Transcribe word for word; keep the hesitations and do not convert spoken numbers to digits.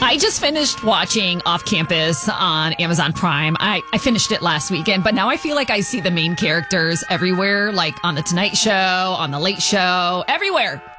I just finished watching Off Campus on Amazon Prime. I, I finished it last weekend, but now I feel like I see the main characters everywhere, like on The Tonight Show, on The Late Show, everywhere.